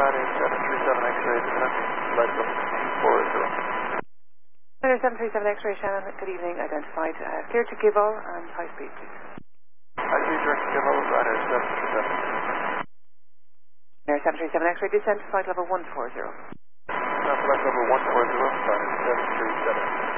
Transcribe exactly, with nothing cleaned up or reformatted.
That is seven three seven X-ray, descending flight level four zero. seven three seven X-ray, Shannon, good evening, identified. Uh, clear to Gibbo and high speed, please. High speed direct to Gibbo, Ryanair seven three seven. Ryanair seven three seven X-ray, descent to flight level one four zero. Now flight level one four zero, Ryanair seven three seven.